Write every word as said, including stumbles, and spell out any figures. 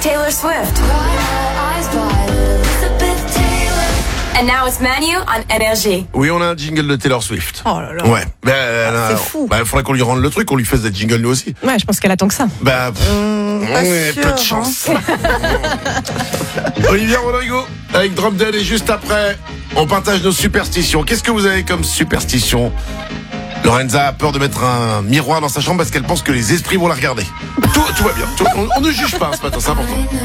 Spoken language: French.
Taylor Swift. And now it's Manu on Énergie. Oui, on a un jingle de Taylor Swift. Oh là là. Ouais. Ben, Ah, c'est fou. Ben, faudrait qu'on lui rende le truc, qu'on lui fasse des jingles nous aussi. Ouais, je pense qu'elle attend que ça. Bah, mmh, pas ouais, sûr, peu de hein. chance. Olivia Rodrigo avec Drop Dead et juste après, on partage nos superstitions. Qu'est-ce que vous avez comme superstition? Lorenza a peur de mettre un miroir dans sa chambre parce qu'elle pense que les esprits vont la regarder. Tout, tout va bien. Tout- on, on ne juge pas ce matin, c'est important.